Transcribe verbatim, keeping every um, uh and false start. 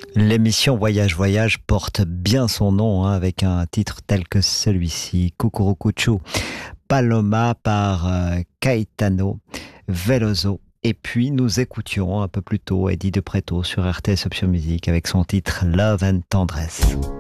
L'émission Voyage Voyage porte bien son nom, hein, avec un titre tel que celui-ci, Cucurucucu Paloma par euh, Caetano Veloso. Et puis nous écoutions un peu plus tôt Eddie de Preto sur R T S Option Music avec son titre Love and Tendresse.